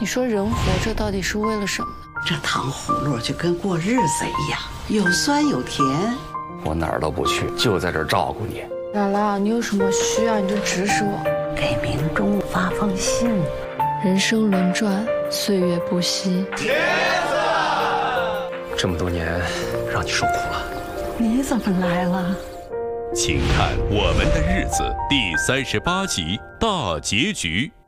你说人活着到底是为了什么呢？ 这糖葫芦就跟过日子一样，有酸有甜。 我哪儿都不去，就在这儿照顾你。 姥姥，你有什么需要你就指使我。 给明忠发封信。 人生轮转，岁月不息。 这么多年，让你受苦了。 你怎么来了？ 请看《我们的日子》第38集大结局。